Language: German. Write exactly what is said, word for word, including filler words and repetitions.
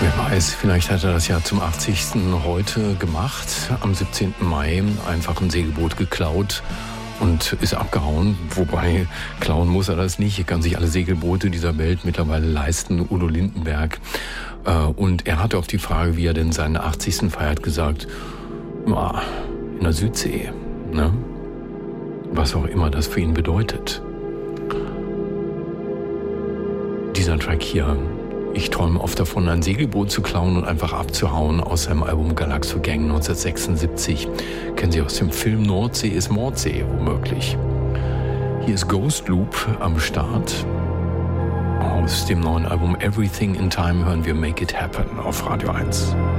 Wer weiß, vielleicht hat er das ja zum achtzigsten heute gemacht, am siebzehnten Mai, einfach ein Segelboot geklaut und ist abgehauen. Wobei, klauen muss er das nicht. Er kann sich alle Segelboote dieser Welt mittlerweile leisten, Udo Lindenberg. Und er hatte auf die Frage, wie er denn seinen achtzigsten feiert, gesagt, in der Südsee, ne? Was auch immer das für ihn bedeutet. Dieser Track hier, ich träume oft davon, ein Segelboot zu klauen und einfach abzuhauen, aus seinem Album Galaxo Gang neunzehnhundertsechsundsiebzig. Kennen Sie aus dem Film Nordsee ist Mordsee, womöglich. Hier ist Ghost Loop am Start. Aus dem neuen Album Everything in Time hören wir Make It Happen auf Radio eins.